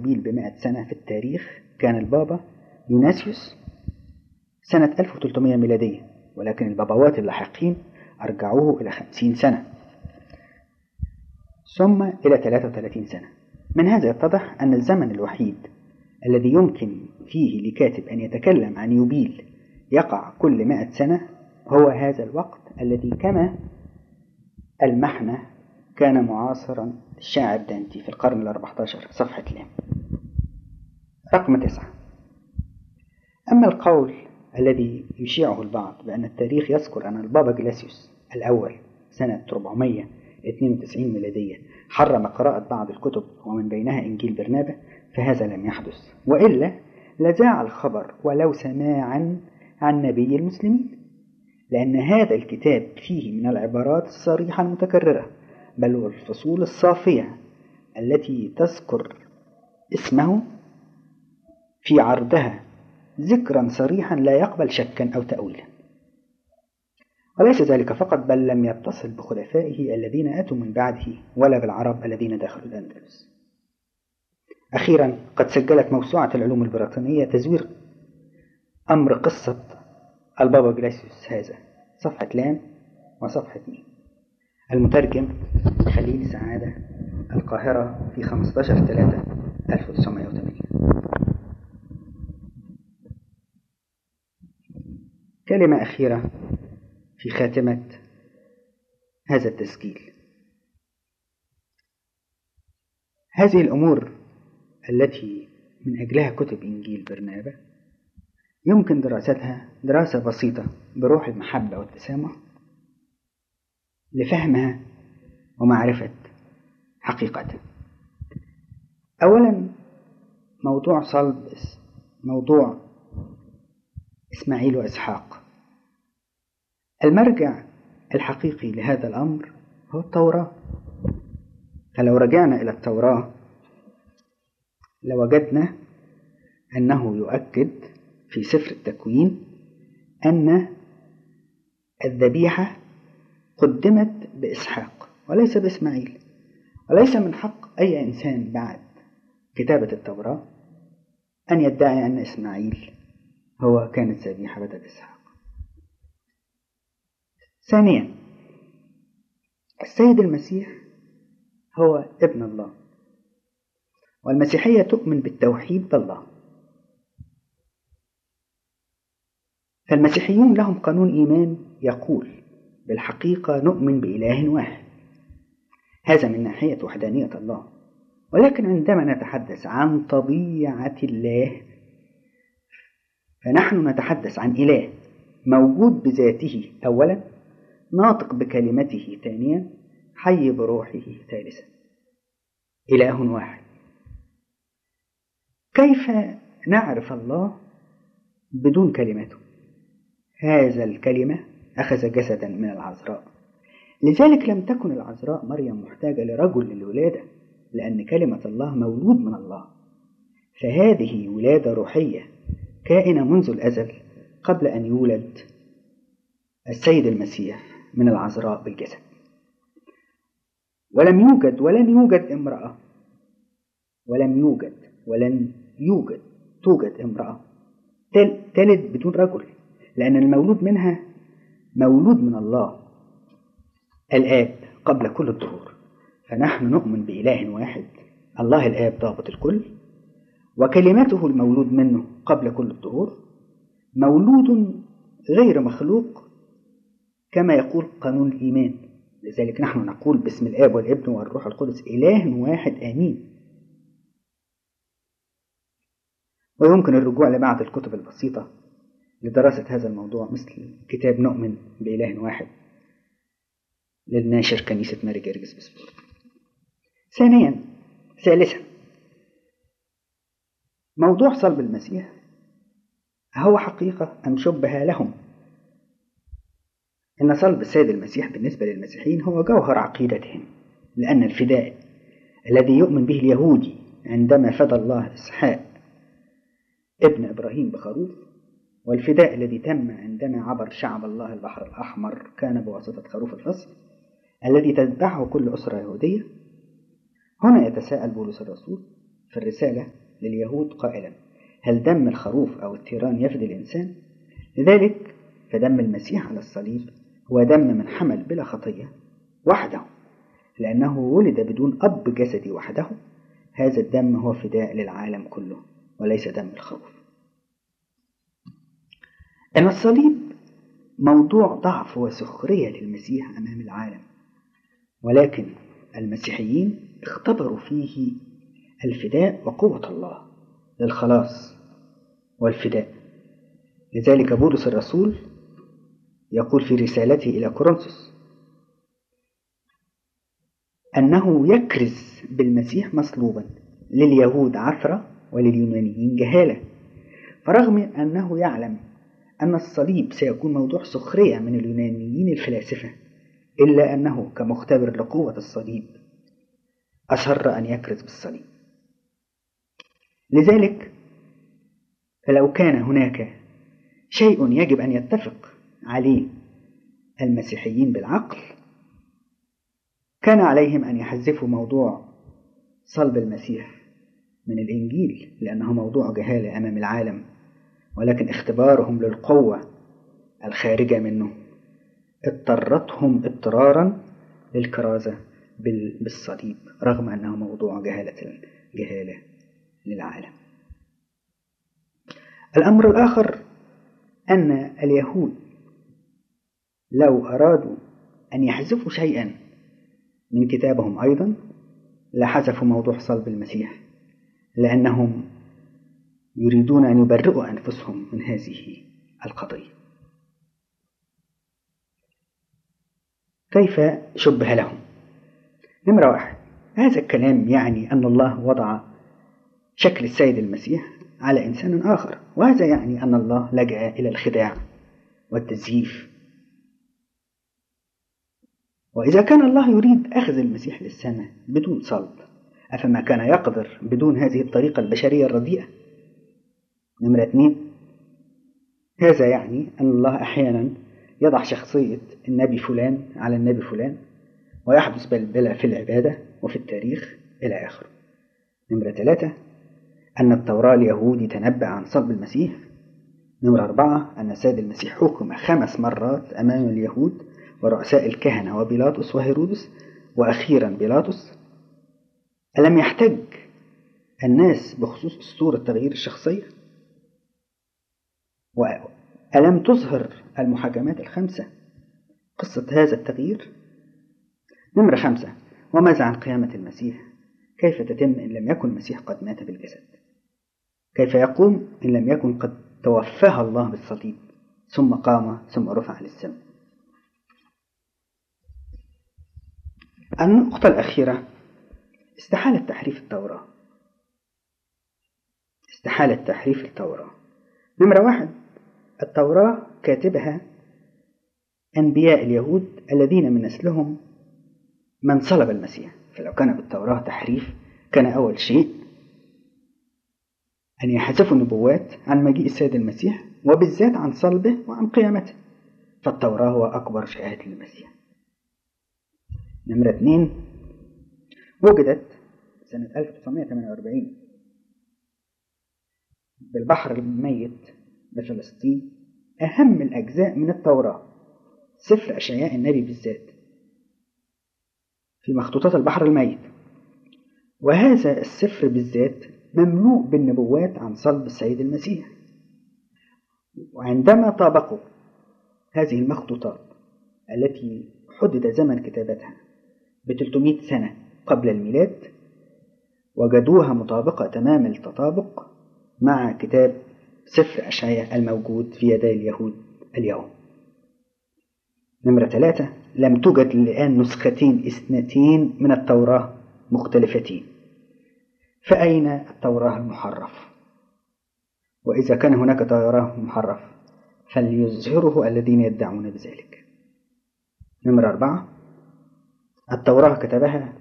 يبيل ب100 سنة في التاريخ كان البابا يوناسيوس سنة 1300 ميلادية، ولكن البابوات اللاحقين أرجعوه إلى 50 سنة ثم إلى 33 سنة. من هذا يتضح أن الزمن الوحيد الذي يمكن فيه لكاتب أن يتكلم عن يوبيل يقع كل 100 سنة هو هذا الوقت الذي كما المحنة كان معاصرا للشاعر دانتي في القرن ال14 صفحة لام. رقم 9. أما القول الذي يشيعه البعض بأن التاريخ يذكر أن البابا جلاسيوس الأول سنة 492 ميلادية حرم قراءة بعض الكتب ومن بينها إنجيل برنابا، فهذا لم يحدث، وإلا لزاع الخبر ولو سماعا عن نبي المسلمين، لأن هذا الكتاب فيه من العبارات الصريحة المتكررة بل والفصول الصافية التي تذكر اسمه في عرضها ذكرا صريحا لا يقبل شكا أو تأويلا. وليس ذلك فقط، بل لم يتصل بخلفائه الذين أتوا من بعده ولا بالعرب الذين دخلوا الأندلس. أخيرا، قد سجلت موسوعة العلوم البريطانية تزوير أمر قصة البابا جلاسيوس هذا، صفحة لام وصفحة ميم. المترجم خليل سعادة، القاهرة، في 15/3/1980. كلمة أخيرة في خاتمة هذا التسجيل. هذه الأمور التي من أجلها كتب إنجيل برنابا يمكن دراستها دراسة بسيطة بروح المحبة والتسامح لفهمها ومعرفة حقيقتها. أولا، موضوع إسماعيل وإسحاق. المرجع الحقيقي لهذا الأمر هو التوراة، فلو رجعنا إلى التوراة لوجدنا أنه يؤكد في سفر التكوين أن الذبيحة قدمت بإسحاق وليس بإسماعيل، وليس من حق أي إنسان بعد كتابة التوراة أن يدعي أن إسماعيل هو كانت ذبيحة بدل إسحاق. ثانيا، السيد المسيح هو ابن الله، والمسيحية تؤمن بالتوحيد بالله، فالمسيحيون لهم قانون إيمان يقول بالحقيقة نؤمن بإله واحد، هذا من ناحية وحدانية الله. ولكن عندما نتحدث عن طبيعة الله فنحن نتحدث عن إله موجود بذاته أولا، ناطق بكلمته ثانيا، حي بروحه ثالثا، إله واحد. كيف نعرف الله بدون كلمته؟ هذا الكلمة أخذ جسدا من العذراء، لذلك لم تكن العذراء مريم محتاجة لرجل للولادة، لأن كلمة الله مولود من الله، فهذه ولادة روحية كائنة منذ الأزل قبل أن يولد السيد المسيح من العذراء بالجسد. ولم يوجد ولن يوجد امرأة، توجد امرأة تلد بدون رجل، لأن المولود منها مولود من الله الآب قبل كل الظهور. فنحن نؤمن بإله واحد، الله الآب ضابط الكل، وكلمته المولود منه قبل كل الظهور مولود غير مخلوق كما يقول قانون الإيمان. لذلك نحن نقول باسم الآب والابن والروح القدس إله واحد آمين. ويمكن الرجوع لبعض الكتب البسيطة لدراسة هذا الموضوع، مثل كتاب نؤمن بإله واحد للناشر كنيسة ماري جرجس بسبورت. ثالثا، موضوع صلب المسيح هو حقيقة أم شبه لهم؟ إن صلب السيد المسيح بالنسبة للمسيحيين هو جوهر عقيدتهم، لأن الفداء الذي يؤمن به اليهودي عندما فدى الله إسحاق ابن إبراهيم بخروف، والفداء الذي تم عندما عبر شعب الله البحر الأحمر كان بواسطة خروف الفصل الذي تتبعه كل أسرة يهودية. هنا يتساءل بولس الرسول: في الرسالة لليهود قائلا: هل دم الخروف أو التيران يفدي الإنسان؟ لذلك فدم المسيح على الصليب هو دم من حمل بلا خطية وحده، لأنه ولد بدون أب جسدي وحده. هذا الدم هو فداء للعالم كله وليس دم الخروف. أن الصليب موضوع ضعف وسخرية للمسيح أمام العالم، ولكن المسيحيين اختبروا فيه الفداء وقوة الله للخلاص والفداء. لذلك بولس الرسول يقول في رسالته إلى كورنثوس أنه يكرز بالمسيح مصلوبا لليهود عثرة ولليونانيين جهالة، فرغم أنه يعلم أن الصليب سيكون موضوع سخرية من اليونانيين الفلاسفة، إلا أنه كمختبر لقوة الصليب أصر أن يكرز بالصليب. لذلك فلو كان هناك شيء يجب أن يتفق عليه المسيحيين بالعقل، كان عليهم أن يحذفوا موضوع صلب المسيح من الإنجيل، لأنه موضوع جهالة أمام العالم، ولكن اختبارهم للقوة الخارجة منه اضطرتهم اضطرارا للكرازة بالصليب رغم أنه موضوع جهالة للعالم. الأمر الآخر أن اليهود لو أرادوا أن يحذفوا شيئا من كتابهم أيضا لحذفوا موضوع صلب المسيح، لأنهم يريدون أن يبرئوا أنفسهم من هذه القضية. كيف شبه لهم؟ نمرة 1: هذا الكلام يعني أن الله وضع شكل السيد المسيح على إنسان آخر، وهذا يعني أن الله لجأ إلى الخداع والتزييف. وإذا كان الله يريد أخذ المسيح للسماء بدون صلب، أفما كان يقدر بدون هذه الطريقة البشرية الرديئة؟ نمرة 2: هذا يعني أن الله أحيانا يضع شخصية النبي فلان على النبي فلان، ويحدث بلبلة في العبادة وفي التاريخ إلى آخره. نمرة 3: أن التوراة اليهودي تنبأ عن صلب المسيح. نمرة 4: أن السيد المسيح حكم 5 مرات أمام اليهود ورؤساء الكهنة وبيلاطس وهيرودس وأخيرا بيلاطس. ألم يحتج الناس بخصوص أسطورة تغيير الشخصية؟ وألم تظهر المحاكمات 5 قصة هذا التغيير؟ نمرة 5: وماذا عن قيامة المسيح؟ كيف تتم إن لم يكن المسيح قد مات بالجسد؟ كيف يقوم إن لم يكن قد توفاه الله بالصليب ثم قام ثم رفع للسماء؟ النقطة الأخيرة: استحالة تحريف التوراة. استحالة تحريف التوراة. نمرة 1: التوراة كاتبها أنبياء اليهود الذين من نسلهم من صلب المسيح، فلو كان بالتوراة تحريف كان أول شيء أن يحذفوا النبوات عن مجيء السيد المسيح، وبالذات عن صلبه وعن قيامته، فالتوراة هو أكبر شاهد للمسيح. نمرة 2: وجدت سنة 1948 بالبحر الميت بفلسطين أهم الأجزاء من التوراة، سفر أشعياء النبي بالذات، في مخطوطات البحر الميت. وهذا السفر بالذات مملوء بالنبوات عن صلب السيد المسيح. وعندما طابقوا هذه المخطوطات التي حدد زمن كتابتها ب300 سنة قبل الميلاد، وجدوها مطابقة تمام التطابق مع كتاب سفر أشعياء الموجود في يدي اليهود اليوم. نمرة 3: لم توجد الآن نسختين 2 من التوراة مختلفتين، فأين التوراة المحرف؟ وإذا كان هناك توراه محرف فليظهره الذين يدعون بذلك. نمرة 4: التوراة كتبها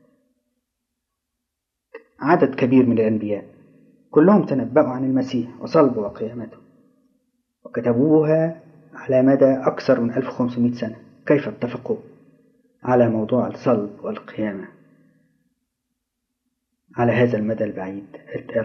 عدد كبير من الأنبياء، كلهم تنبأوا عن المسيح وصلبه وقيامته، وكتبوها على مدى أكثر من 1500 سنة. كيف اتفقوا على موضوع الصلب والقيامة على هذا المدى البعيد.